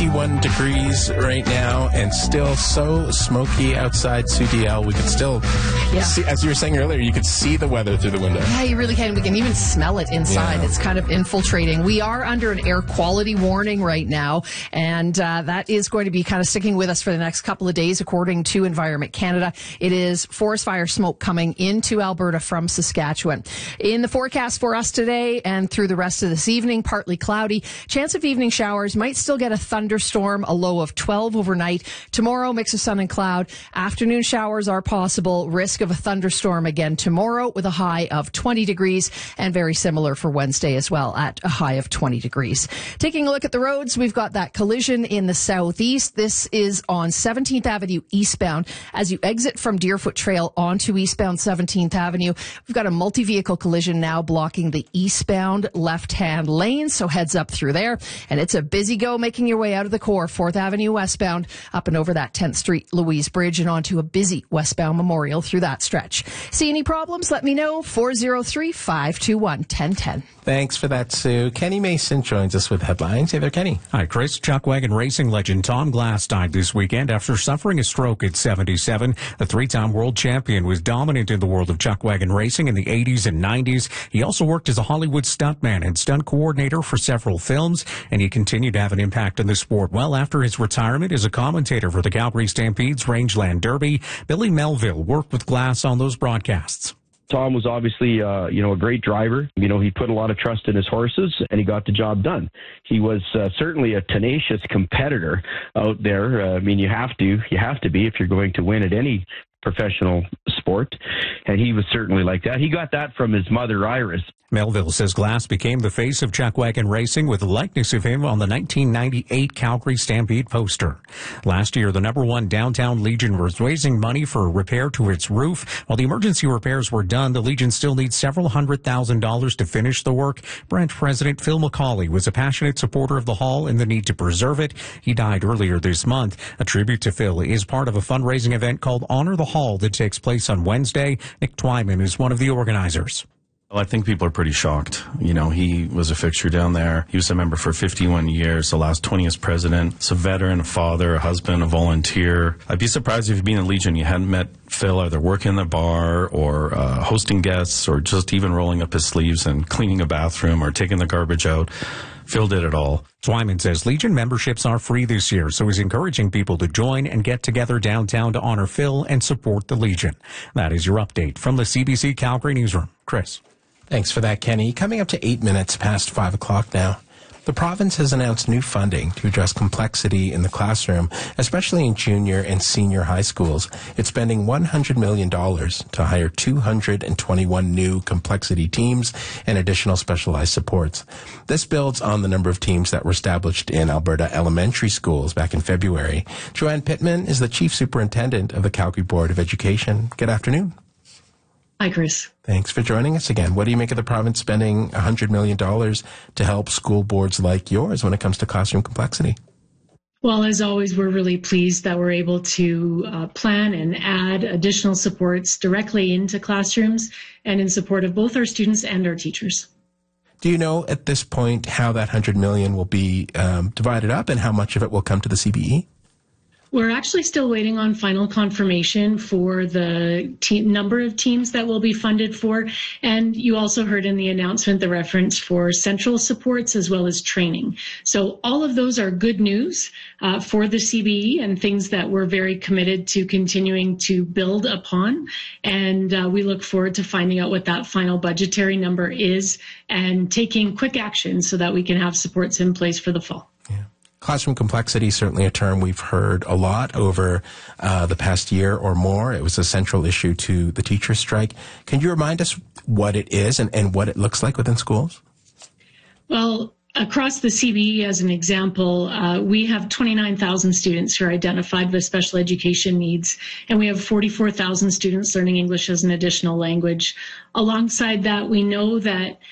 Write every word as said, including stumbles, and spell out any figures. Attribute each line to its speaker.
Speaker 1: fifty-one degrees right now and still so smoky outside Sue D L. We could still
Speaker 2: yeah.
Speaker 1: see, as you were saying earlier, you could see the weather through the window.
Speaker 2: Yeah, you really can. We can even smell it inside.
Speaker 1: Yeah.
Speaker 2: It's kind of infiltrating. We are under an air quality warning right now, and uh, that is going to be kind of sticking with us for the next couple of days, according to Environment Canada. It is forest fire smoke coming into Alberta from Saskatchewan. In the forecast for us today and through the rest of this evening, partly cloudy. Chance of evening showers. Might still get a thunderstorm, a low of twelve overnight. Tomorrow, mix of sun and cloud. Afternoon showers are possible. Risk of a thunderstorm again tomorrow with a high of twenty degrees, and very similar for Wednesday as well at a high of twenty degrees. Taking a look at the roads, we've got that collision in the southeast. This is on seventeenth Avenue eastbound. As you exit from Deerfoot Trail onto eastbound seventeenth Avenue, we've got a multi-vehicle collision now blocking the eastbound left-hand lane, so heads up through there. And it's a busy go making your way out of the core, fourth Avenue westbound, up and over that tenth Street Louise Bridge and onto a busy westbound Memorial through that stretch. See any problems? Let me know. four oh three, five two one, one oh one oh.
Speaker 1: Thanks for that, Sue. Kenny Mason joins us with headlines. Hey there, Kenny.
Speaker 3: Hi, Chris. Chuckwagon racing legend Tom Glass died this weekend after suffering a stroke at seventy-seven. The three-time world champion was dominant in the world of chuckwagon racing in the eighties and nineties. He also worked as a Hollywood stuntman and stunt coordinator for several films, and he continued to have an impact on the sport well after his retirement as a commentator for the Calgary Stampede's Rangeland Derby. Billy Melville worked with Glass on those broadcasts.
Speaker 4: Tom was obviously, uh, you know, a great driver. You know, he put a lot of trust in his horses, and he got the job done. He was uh, certainly a tenacious competitor out there. Uh, I mean, you have to, you have to be if you're going to win at any professional sport, and he was certainly like that. He got that from his mother, Iris.
Speaker 3: Melville says Glass became the face of chuckwagon racing with a likeness of him on the nineteen ninety-eight Calgary Stampede poster. Last year, the number one Downtown Legion was raising money for a repair to its roof. While the emergency repairs were done, the Legion still needs several hundred thousand dollars to finish the work. Branch President Phil McCauley was a passionate supporter of the hall and the need to preserve it. He died earlier this month. A tribute to Phil is part of a fundraising event called Honor the Hall that takes place on Wednesday. Nick Twyman is one of the organizers.
Speaker 5: Well, I think people are pretty shocked. You know, he was a fixture down there. He was a member for fifty-one years, the last twenty as president. He's a veteran, a father, a husband, a volunteer. I'd be surprised if you'd been in Legion, you hadn't met Phil either working in the bar or uh, hosting guests or just even rolling up his sleeves and cleaning a bathroom or taking the garbage out. Phil did it all.
Speaker 3: Twyman says Legion memberships are free this year, so he's encouraging people to join and get together downtown to honor Phil and support the Legion. That is your update from the C B C Calgary Newsroom. Chris.
Speaker 1: Thanks for that, Kenny. Coming up to eight minutes past five o'clock now. The province has announced new funding to address complexity in the classroom, especially in junior and senior high schools. It's spending one hundred million dollars to hire two hundred twenty-one new complexity teams and additional specialized supports. This builds on the number of teams that were established in Alberta elementary schools back in February. Joanne Pittman is the Chief Superintendent of the Calgary Board of Education. Good afternoon.
Speaker 6: Hi, Chris.
Speaker 1: Thanks for joining us again. What do you make of the province spending one hundred million dollars to help school boards like yours when it comes to classroom complexity?
Speaker 6: Well, as always, we're really pleased that we're able to uh, plan and add additional supports directly into classrooms and in support of both our students and our teachers.
Speaker 1: Do you know at this point how that one hundred million dollars will be um, divided up and how much of it will come to the C B E?
Speaker 6: We're actually still waiting on final confirmation for the te- number of teams that will be funded for. And you also heard in the announcement the reference for central supports as well as training. So all of those are good news uh, for the C B E and things that we're very committed to continuing to build upon. And uh, we look forward to finding out what that final budgetary number is and taking quick action so that we can have supports in place for the fall.
Speaker 1: Yeah. Classroom complexity, certainly a term we've heard a lot over uh, the past year or more. It was a central issue to the teachers' strike. Can you remind us what it is and, and what it looks like within schools?
Speaker 6: Well, across the C B E, as an example, uh, we have twenty-nine thousand students who are identified with special education needs, and we have forty-four thousand students learning English as an additional language. Alongside that, we know that